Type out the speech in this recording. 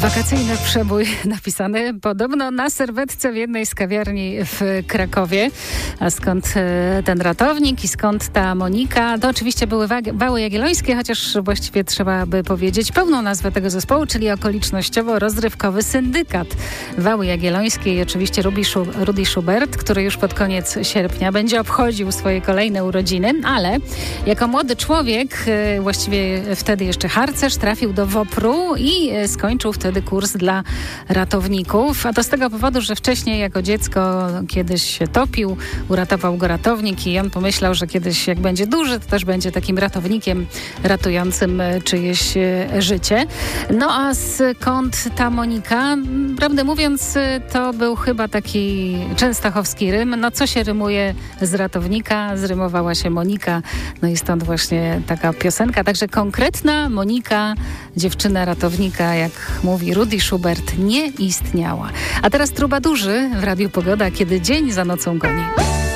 Wakacyjny przebój napisany podobno na serwetce w jednej z kawiarni w Krakowie. A skąd ten ratownik i skąd ta Monika? To oczywiście były Wały Jagiellońskie, chociaż właściwie trzeba by powiedzieć pełną nazwę tego zespołu, czyli okolicznościowo-rozrywkowy syndykat Wały Jagiellońskie i oczywiście Rudy Schubert, który już pod koniec sierpnia będzie obchodził swoje kolejne urodziny, ale jako młody człowiek, właściwie wtedy jeszcze harcerz, trafił do WOPR-u i skończył wtedy kurs dla ratowników, a to z tego powodu, że wcześniej jako dziecko kiedyś się topił, uratował go ratownik i on pomyślał, że kiedyś jak będzie duży, to też będzie takim ratownikiem ratującym czyjeś życie. No a skąd ta Monika? Prawdę mówiąc, to był chyba taki częstochowski rym. No co się rymuje z ratownika? Zrymowała się Monika. No i stąd właśnie taka piosenka. Także konkretna Monika, dziewczyna ratownika, jak mówi Rudy Schubert, nie istniała. A teraz trubadurzy w Radiu Pogoda, kiedy dzień za nocą goni.